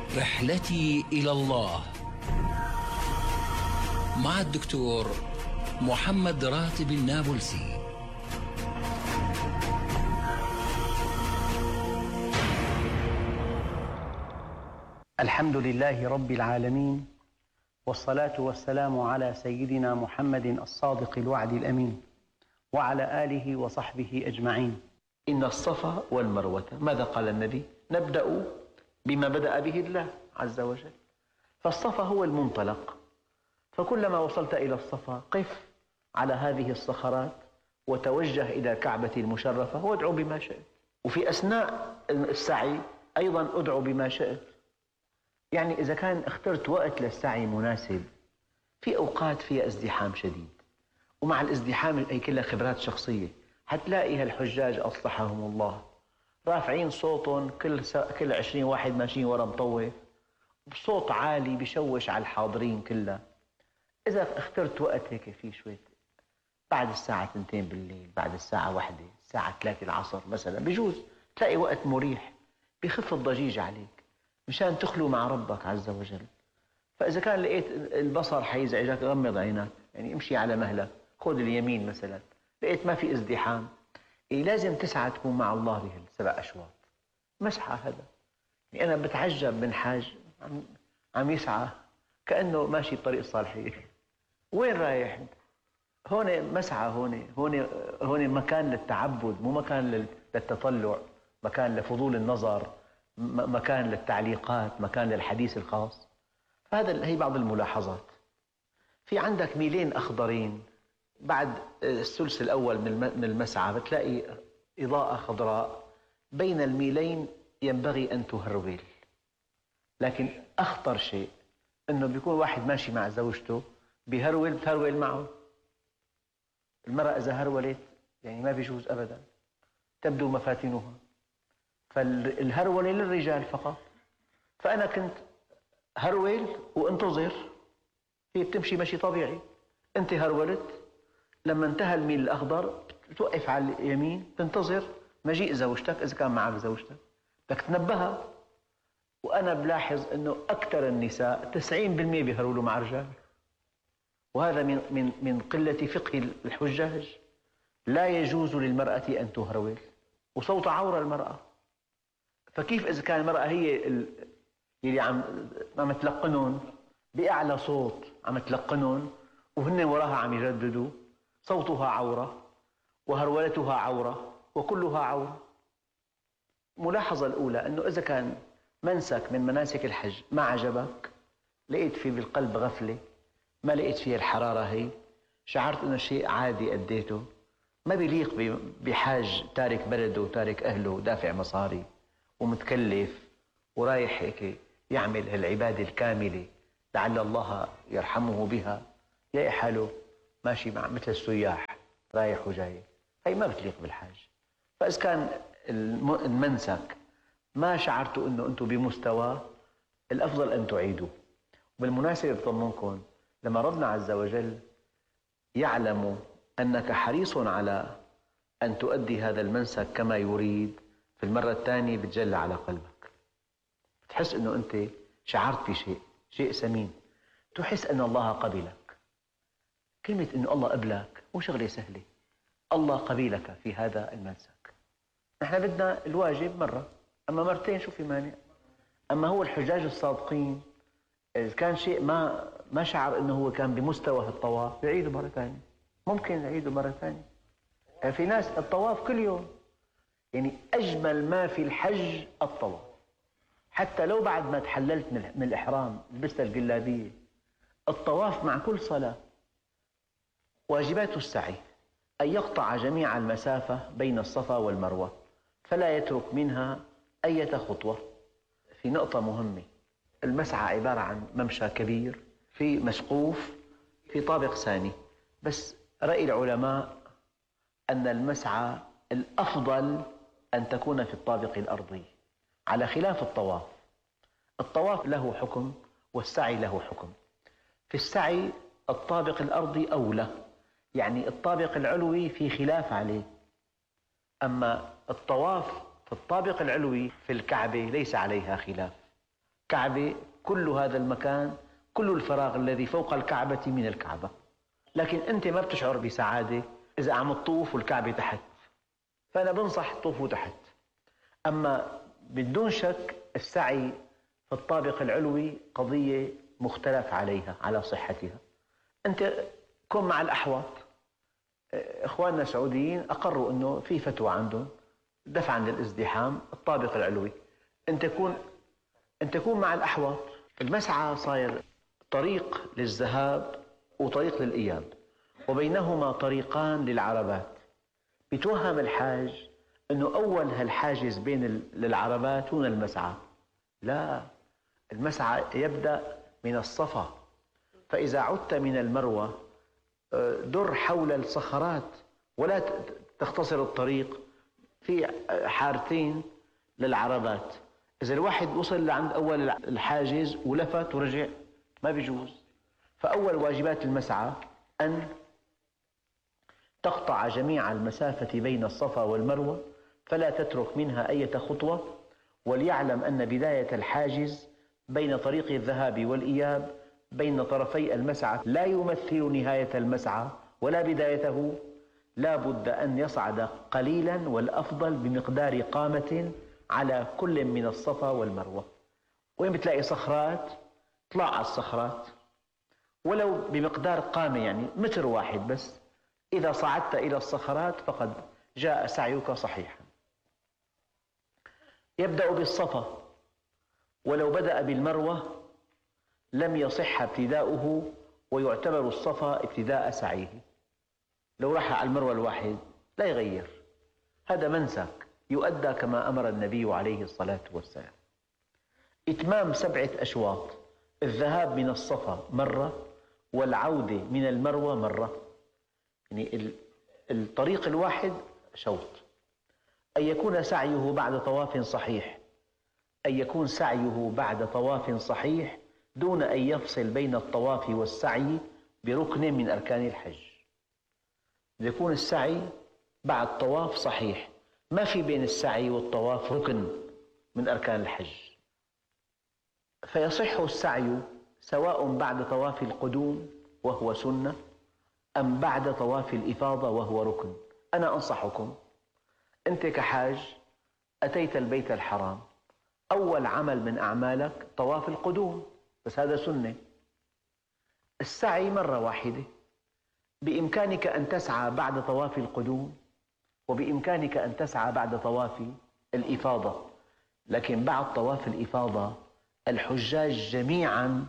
رحلتي إلى الله مع الدكتور محمد راتب النابلسي. الحمد لله رب العالمين، والصلاة والسلام على سيدنا محمد الصادق الوعد الأمين وعلى آله وصحبه أجمعين. إن الصفا والمروة، ماذا قال النبي؟ نبدأ بما بدأ به الله عز وجل. فالصفا هو المنطلق، فكلما وصلت إلى الصفا قف على هذه الصخرات وتوجه إلى الكعبة المشرفة وادعو بما شئت، وفي أثناء السعي أيضا ادعو بما شئت. يعني إذا كان اخترت وقت للسعي مناسب، في أوقات فيها ازدحام شديد، ومع الازدحام هي كلها خبرات شخصية، هتلاقي هالحجاج أصلحهم الله رافعين صوتهم، كل 20 واحد ماشيين ورا مطوف بصوت عالي بشوش على الحاضرين كلها. إذا اخترت وقت هيك فيه شوية بعد الساعة 2 بالليل، بعد الساعة 1، الساعة 3 العصر مثلا، بجوز تلاقي وقت مريح بخف الضجيج عليك مشان تخلو مع ربك عز وجل. فإذا كان لقيت البصر حيزعجك غمض عينك، يعني امشي على مهلك، خذ اليمين مثلا، لقيت ما في ازدحام، لازم تسعى تكون مع الله بهال7 أشواط. مسعى هذا، يعني أنا بتعجب من حاج عم يسعى كأنه ماشي بطريق صالحية. وين رايح؟ هون مسعى، هون مكان للتعبد، مو مكان للتطلع، مكان لفضول النظر، مكان للتعليقات، مكان للحديث الخاص. هي بعض الملاحظات. في عندك ميلين أخضرين بعد الثلث الأول من المسعى، بتلاقي إضاءة خضراء بين الميلين، ينبغي أن تهرول. لكن أخطر شيء أنه بيكون واحد ماشي مع زوجته بتهرول معه. المرأة إذا هرولت يعني ما بيجوز أبدا، تبدو مفاتنها. فالهرولة للرجال فقط. فأنا كنت هرول وانتظر، هي بتمشي مشي طبيعي، أنت هرولت، لما انتهى الميل الأخضر بتوقف على اليمين تنتظر مجيء زوجتك إذا كان معك زوجتك، بدك تنبهها. وأنا بلاحظ أنه أكثر النساء 90% بيهرولوا مع رجال، وهذا من قلة فقه الحجاج. لا يجوز للمرأة أن تهرول، وصوت عورة المرأة. فكيف إذا كان المرأة هي اللي عم تلقنهم بأعلى صوت، عم تلقنهم وهن وراها عم يرددوا، صوتها عورة وهرولتها عورة وكلها عورة. ملاحظة الأولى أنه إذا كان منسك من مناسك الحج ما عجبك، لقيت فيه بالقلب غفلة، ما لقيت فيه الحرارة هي، شعرت أنه شيء عادي أديته، ما بيليق بحاج تارك بلده وتارك أهله ودافع مصاري ومتكلف ورايح هيك يعمل هالعبادة الكاملة لعل الله يرحمه بها، يلاقي حاله ماشي مع مثل السياح رايح وجاي، هي ما بتليق بالحاج. فإذا كان المنسك ما شعرتوا أنه أنتم بمستوى، الأفضل أن تعيدوا. وبالمناسبة بطمنكم، لما ربنا عز وجل يعلم أنك حريص على أن تؤدي هذا المنسك كما يريد، في المرة الثانية بتجلى على قلبك، بتحس أنه أنت شعرت في شيء ثمين، تحس أن الله قبلك. كلمة أنه الله قبلك مو شغلة سهلة، الله قبيلك في هذا المنسك. نحن بدنا الواجب مرة، أما مرتين شو في مانع. أما هو الحجاج الصادقين إذا كان شيء ما شعر أنه هو كان بمستوى الطواف يعيده مرة ثانية، ممكن يعيده مرة ثانية. يعني في ناس الطواف كل يوم، يعني أجمل ما في الحج الطواف، حتى لو بعد ما تحللت من الإحرام لبست الجلابية، الطواف مع كل صلاة. واجبات السعي أن يقطع جميع المسافة بين الصفا والمروة، فلا يترك منها أي خطوة. في نقطة مهمة، المسعى عبارة عن ممشى كبير في مسقوف في طابق ثاني، بس رأي العلماء أن المسعى الأفضل أن تكون في الطابق الأرضي، على خلاف الطواف. الطواف له حكم والسعي له حكم. في السعي الطابق الأرضي أولى، يعني الطابق العلوي في خلاف عليه. أما الطواف في الطابق العلوي في الكعبة ليس عليها خلاف، كعبة، كل هذا المكان، كل الفراغ الذي فوق الكعبة من الكعبة. لكن أنت ما بتشعر بسعادة إذا عم تطوف والكعبة تحت، فأنا بنصح طوفوا تحت. أما بدون شك السعي في الطابق العلوي قضية مختلف عليها على صحتها. أنت كن مع الأحوط. إخواننا السعوديين أقروا أنه في فتوى عندهم دفعا للازدحام الطابق العلوي. أنت كون مع الأحوط. المسعى صاير طريق للذهاب وطريق للإياب، وبينهما طريقان للعربات. بيتوهم الحاج أنه أول هالحاجز بين العربات هنا المسعى. لا، المسعى يبدأ من الصفا، فإذا عدت من المروة در حول الصخرات ولا تختصر الطريق في حارتين للعربات. إذا الواحد وصل لعند أول الحاجز ولفت ورجع ما بيجوز. فأول واجبات المسعى أن تقطع جميع المسافة بين الصفا والمروة فلا تترك منها أي خطوة، وليعلم أن بداية الحاجز بين طريق الذهاب والإياب بين طرفي المسعى لا يمثل نهاية المسعى ولا بدايته. لا بد أن يصعد قليلا، والأفضل بمقدار قامة على كل من الصفا والمروة. وين بتلاقي صخرات اطلع على الصخرات ولو بمقدار قامة، يعني متر واحد بس. إذا صعدت إلى الصخرات فقد جاء سعيك صحيحا. يبدأ بالصفا، ولو بدأ بالمروة لم يصح ابتداؤه، ويعتبر الصفا ابتداء سعيه. لو راح على المروة الواحد لا يغير، هذا منسك يؤدى كما أمر النبي عليه الصلاة والسلام. إتمام 7 أشواط، الذهاب من الصفا مرة والعودة من المروة مرة، يعني الطريق الواحد شوط. أن يكون سعيه بعد طواف صحيح، أن يكون سعيه بعد طواف صحيح دون أن يفصل بين الطواف والسعي بركن من أركان الحج. يكون السعي بعد طواف صحيح، ما في بين السعي والطواف ركن من أركان الحج. فيصح السعي سواء بعد طواف القدوم وهو سنة أم بعد طواف الإفاضة وهو ركن. أنا أنصحكم، أنت كحاج أتيت البيت الحرام، أول عمل من أعمالك طواف القدوم، بس هذا سنة. السعي مرة واحدة، بإمكانك أن تسعى بعد طواف القدوم وبإمكانك أن تسعى بعد طواف الإفاضة. لكن بعد طواف الإفاضة الحجاج جميعا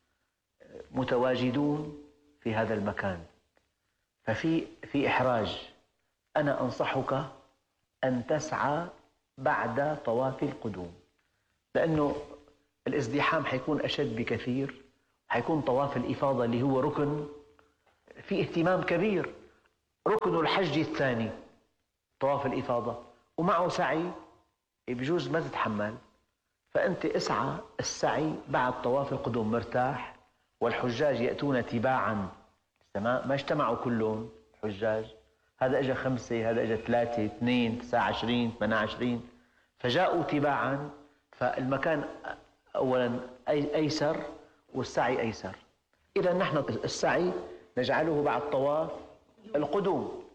متواجدون في هذا المكان، ففي إحراج. أنا أنصحك أن تسعى بعد طواف القدوم، لأنه الازدحام حيكون أشد بكثير. حيكون طواف الإفاضة اللي هو ركن في اهتمام كبير، ركن الحج الثاني طواف الإفاضة، ومعه سعي بجوز ما تتحمل. فأنت اسعى السعي بعد طواف القدوم مرتاح، والحجاج يأتون تباعا، ما اجتمعوا كلهم الحجاج، هذا اجى 5، هذا اجى 3، 2، 29، 28، فجاءوا تباعا. فالمكان أولا أيسر والسعي أيسر. إذا نحن السعي نجعله بعد طواف القدوم.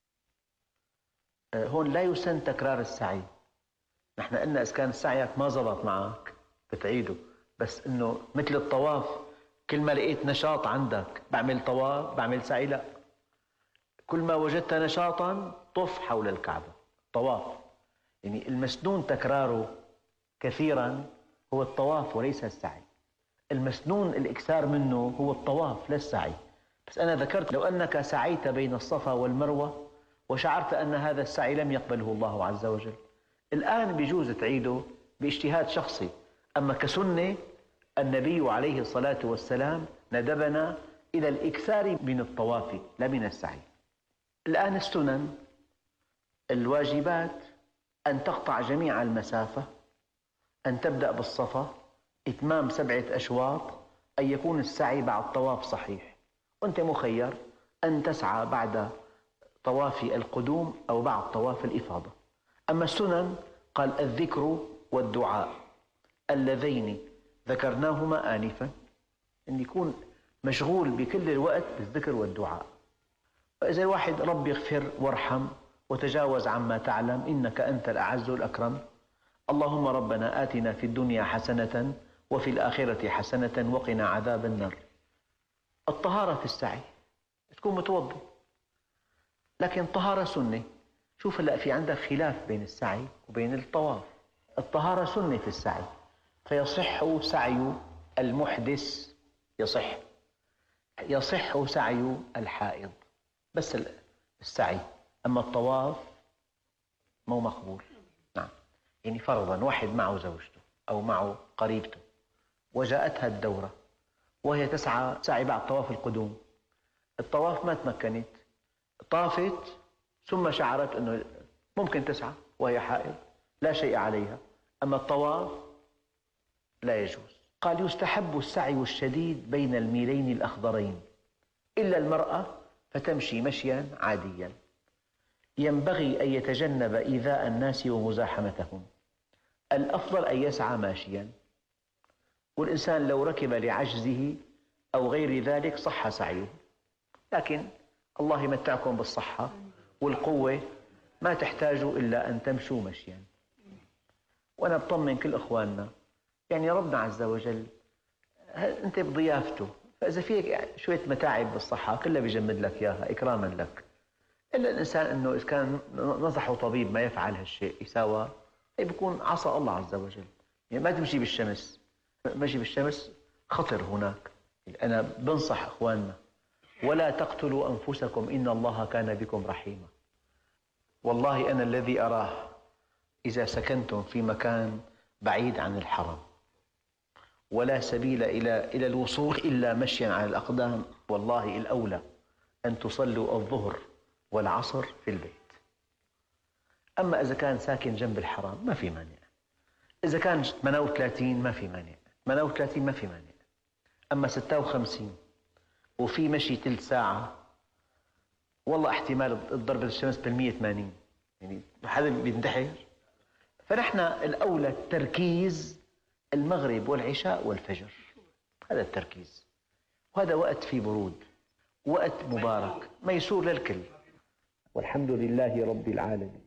هون لا يسن تكرار السعي. نحن قلنا إذا كان سعيك ما زبط معك بتعيده، بس إنه مثل الطواف كل ما لقيت نشاط عندك بعمل طواف بعمل سعي، لا، كل ما وجدت نشاطا طف حول الكعبة طواف. يعني المسنون تكراره كثيرا هو الطواف وليس السعي. المسنون الإكثار منه هو الطواف لا السعي. بس أنا ذكرت لو أنك سعيت بين الصفا والمروة وشعرت أن هذا السعي لم يقبله الله عز وجل، الآن بيجوز تعيده باجتهاد شخصي. أما كسنة النبي عليه الصلاة والسلام ندبنا إلى الإكثار من الطواف لا من السعي. الآن السنن الواجبات أن تقطع جميع المسافة، أن تبدأ بالصفا، إتمام 7 أشواط، أن يكون السعي بعد طواف صحيح، وأنت مخير أن تسعى بعد طواف القدوم أو بعد طواف الإفاضة. أما السنن قال الذكر والدعاء اللذين ذكرناهما آنفا، أن يكون مشغول بكل الوقت بالذكر والدعاء. فإذا الواحد رب اغفر وارحم وتجاوز عما تعلم إنك أنت الأعز الأكرم، اللهم ربنا آتنا في الدنيا حسنة وفي الآخرة حسنة وقنا عذاب النار. الطهارة في السعي، تكون متوضئ، لكن الطهارة سنة. شوف هلأ في عندك خلاف بين السعي وبين الطواف. الطهارة سنة في السعي، فيصح سعي المحدث، يصح سعي الحائض، بس السعي. أما الطواف مو مقبول. نعم، يعني فرضاً واحد معه زوجته أو معه قريبته وجاءتها الدورة وهي تسعى بعد طواف القدوم، الطواف ما تمكنت، طافت ثم شعرت أنه ممكن تسعى وهي حائض، لا شيء عليها. أما الطواف لا يجوز. قال يستحب السعي الشديد بين الميلين الأخضرين إلا المرأة فتمشي مشيا عاديا. ينبغي أن يتجنب إيذاء الناس ومزاحمتهم. الأفضل أن يسعى ماشيا، والإنسان لو ركب لعجزه أو غير ذلك صح سعيه، لكن الله يمتعكم بالصحة والقوة، ما تحتاجوا إلا أن تمشوا مشيا. وأنا بطمن كل إخواننا، يعني ربنا عز وجل أنت بضيافته، فإذا فيك شوية متاعب بالصحة كلها بيجمد لك إياها إكراما لك. إلا الإنسان أنه إذا كان نصحه طبيب ما يفعل هالشيء يساوى، بيكون عصى الله عز وجل. يعني ما تمشي بالشمس، مشي بالشمس خطر هناك. أنا بنصح إخواننا ولا تقتلوا أنفسكم إن الله كان بكم رحيما. والله أنا الذي أراه إذا سكنتم في مكان بعيد عن الحرم ولا سبيل إلى الوصول إلا مشيا على الأقدام، والله الأولى أن تصلوا الظهر والعصر في البيت. أما إذا كان ساكن جنب الحرم ما في مانع، إذا كان 38 ما في مانع، 38 ما في مانع. أما 56 وفي مشي ثلث ساعة، والله احتمال ضربة الشمس بال180، يعني حدا بينتحر. فنحن الأولى التركيز المغرب والعشاء والفجر، هذا التركيز، وهذا وقت فيه برود، وقت مبارك ميسور للكل. والحمد لله رب العالمين.